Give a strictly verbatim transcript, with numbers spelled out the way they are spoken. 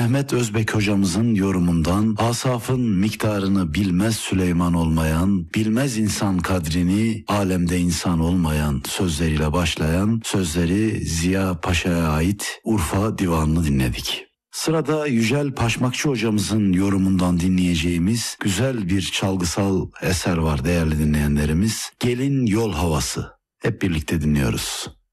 Mehmet Özbek hocamızın yorumundan asafın miktarını bilmez Süleyman olmayan, bilmez insan kadrini alemde insan olmayan sözleriyle başlayan sözleri Ziya Paşa'ya ait Urfa Divanı'nı dinledik. Sırada Yücel Paşmakçı hocamızın yorumundan dinleyeceğimiz güzel bir çalgısal eser var değerli dinleyenlerimiz. Gelin Yol Havası. Hep birlikte dinliyoruz.